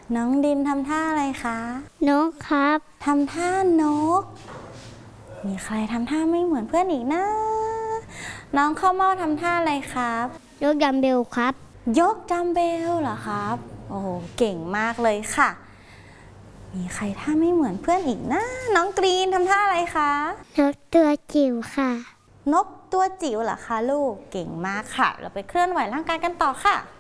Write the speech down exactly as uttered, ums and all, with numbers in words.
น้องดินทำท่าอะไรคะนกครับทำท่านกมีใครทำท่าไม่เหมือนเพื่อนอีกนะน้องข้าวเม่าทำท่าอะไรครับยกดัมเบลครับยกดัมเบลเหรอครับโอ้โหเก่งมากเลยค่ะมีใครท่าไม่เหมือนเพื่อนอีกนะน้องกรีนทำท่าอะไรคะนกตัวจิ๋วค่ะนกตัวจิ๋วเหรอคะลูกเก่งมากค่ะเราไปเคลื่อนไหวร่างกายกันต่อค่ะ